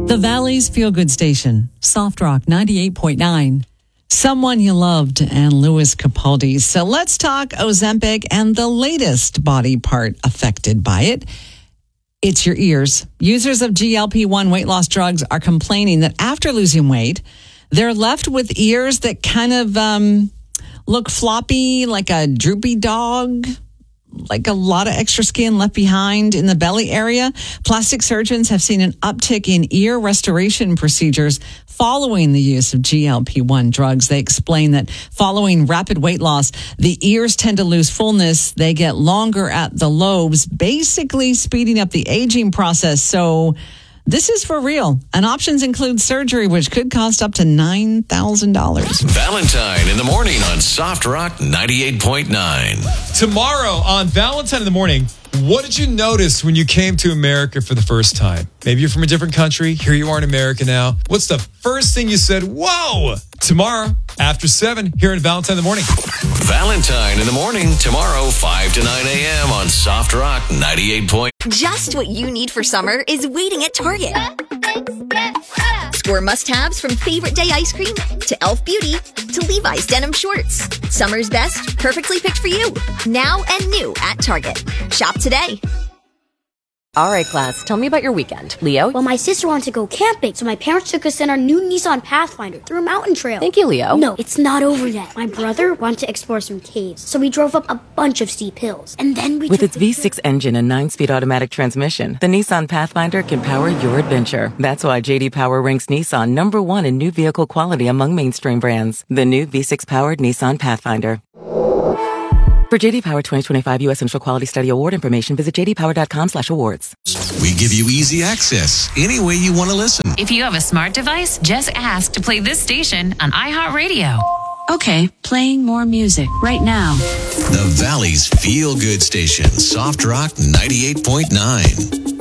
The Valley's Feel Good Station, Soft Rock 98.9. Someone You Loved and Louis Capaldi. So let's talk Ozempic and the latest body part affected by it. It's your ears. Users of GLP-1 weight loss drugs are complaining that after losing weight, they're left with ears that kind of look floppy, like a droopy dog, like a lot of extra skin left behind in the belly area. Plastic surgeons have seen an uptick in ear restoration procedures following the use of GLP-1 drugs. They explain that following rapid weight loss, the ears tend to lose fullness. They get longer at the lobes, basically speeding up the aging process. So this is for real. And options include surgery, which could cost up to $9,000. Valentine in the morning on Soft Rock 98.9. Tomorrow on Valentine in the morning, what did you notice when you came to America for the first time? Maybe you're from a different country. Here you are in America now. What's the first thing you said? Whoa! Tomorrow, after 7, here in Valentine in the morning. Valentine in the morning, tomorrow, 5 to 9 a.m. on Soft Rock 98. Just what you need for summer is waiting at Target. Score must-haves from Favorite Day ice cream to Elf Beauty to Levi's denim shorts. Summer's best, perfectly picked for you. Now and new at Target. Shop today. All right, class, tell me about your weekend. Leo? Well, my sister wanted to go camping, so my parents took us in our new Nissan Pathfinder through a mountain trail. Thank you, Leo. No, it's not over yet. My brother wanted to explore some caves, so we drove up a bunch of steep hills. And then we With its V6 engine and 9-speed automatic transmission, the Nissan Pathfinder can power your adventure. That's why J.D. Power ranks Nissan number 1 in new vehicle quality among mainstream brands. The new V6-powered Nissan Pathfinder. For J.D. Power 2025 U.S. Central Quality Study Award information, visit jdpower.com/awards. We give you easy access any way you want to listen. If you have a smart device, just ask to play this station on iHeartRadio. Okay, playing more music right now. The Valley's Feel Good Station, Soft Rock 98.9.